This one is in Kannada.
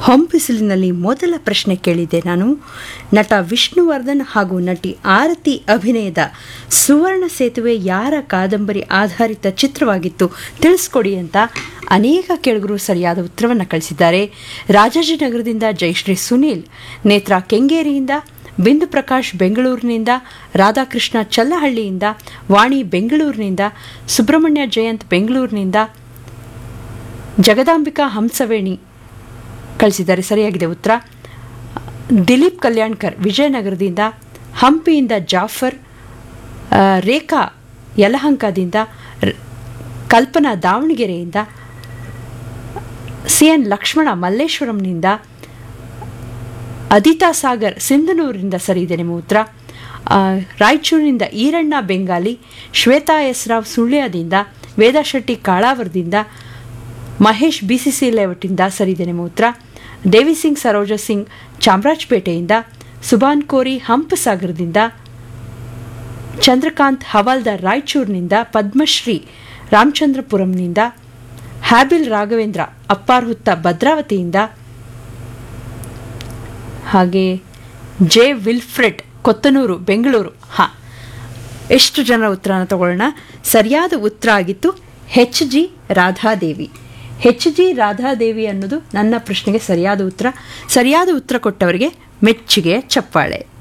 ಹೊಂಬಿಸಿಲಿನಲ್ಲಿ ಮೊದಲ ಪ್ರಶ್ನೆ ಕೇಳಿದ್ದೆ ನಾನು. ನಟ ವಿಷ್ಣುವರ್ಧನ್ ಹಾಗೂ ನಟಿ ಆರತಿ ಅಭಿನಯದ ಸುವರ್ಣ ಸೇತುವೆ ಯಾರ ಕಾದಂಬರಿ ಆಧಾರಿತ ಚಿತ್ರವಾಗಿತ್ತು ತಿಳಿಸ್ಕೊಡಿ ಅಂತ ಅನೇಕ ಕೇಳುಗರು ಸರಿಯಾದ ಉತ್ತರವನ್ನು ಕಳಿಸಿದ್ದಾರೆ. ರಾಜಾಜಿನಗರದಿಂದ ಜಯಶ್ರೀ ಸುನೀಲ್, ನೇತ್ರಾ ಕೆಂಗೇರಿಯಿಂದ, ಬಿಂದು ಪ್ರಕಾಶ್ ಬೆಂಗಳೂರಿನಿಂದ, ರಾಧಾಕೃಷ್ಣ ಚಲ್ಲಹಳ್ಳಿಯಿಂದ, ವಾಣಿ ಬೆಂಗಳೂರಿನಿಂದ, ಸುಬ್ರಹ್ಮಣ್ಯ ಜಯಂತ್ ಬೆಂಗಳೂರಿನಿಂದ, ಜಗದಾಂಬಿಕಾ ಹಂಸವೇಣಿ ಕಳಿಸಿದ್ದಾರೆ ಸರಿಯಾಗಿದೆ ಉತ್ತರ. ದಿಲೀಪ್ ಕಲ್ಯಾಣ್ಕರ್ ವಿಜಯನಗರದಿಂದ, ಹಂಪಿಯಿಂದ ಜಾಫರ್, ರೇಖಾ ಯಲಹಂಕದಿಂದ, ಕಲ್ಪನಾ ದಾವಣಗೆರೆಯಿಂದ, ಸಿಎನ್ ಲಕ್ಷ್ಮಣ ಮಲ್ಲೇಶ್ವರಂನಿಂದ, ಅದಿತಾ ಸಾಗರ್ ಸಿಂಧನೂರಿನಿಂದ ಸರಿ ಇದೆ ನಿಮ್ಮ ಉತ್ತರ. ರಾಯಚೂರಿನಿಂದ ಈರಣ್ಣ ಬೆಂಗಾಲಿ, ಶ್ವೇತಾ ಎಸ್ ರಾವ್ ಸುಳ್ಯದಿಂದ, ವೇದಾ ಶೆಟ್ಟಿ ಕಾಳಾವರದಿಂದ, ಮಹೇಶ್ ಬಿಸಿಸಿ ಲೇಔಟಿಂದ ಸರಿದೆ ನಿಮ್ಮ ಉತ್ತರ. ದೇವಿಸಿಂಗ್ ಸರೋಜಾ ಸಿಂಗ್ ಚಾಮರಾಜಪೇಟೆಯಿಂದ, ಸುಭಾನ್ ಕೋರಿ ಹಂಪಸಾಗರದಿಂದ, ಚಂದ್ರಕಾಂತ್ ಹವಾಲ್ದಾರ್ ರಾಯಚೂರಿನಿಂದ, ಪದ್ಮಶ್ರೀ ರಾಮಚಂದ್ರಪುರಂನಿಂದ, ಹ್ಯಾಬಿಲ್ ರಾಘವೇಂದ್ರ ಅಪ್ಪಾರ್ಹುತ್ತ ಭದ್ರಾವತಿಯಿಂದ, ಹಾಗೆ ಜೆ ವಿಲ್ಫ್ರೆಡ್ ಕೊತ್ತನೂರು ಬೆಂಗಳೂರು. ಎಷ್ಟು ಜನರ ಉತ್ತರನ ತಗೊಳ್ಳೋಣ. ಸರಿಯಾದ ಉತ್ತರ ಆಗಿತ್ತು HG ರಾಧಾದೇವಿ. HG ರಾಧಾದೇವಿ ಅನ್ನೋದು ನನ್ನ ಪ್ರಶ್ನೆಗೆ ಸರಿಯಾದ ಉತ್ತರ. ಸರಿಯಾದ ಉತ್ತರ ಕೊಟ್ಟವರಿಗೆ ಮೆಚ್ಚುಗೆಯ ಚಪ್ಪಾಳೆ.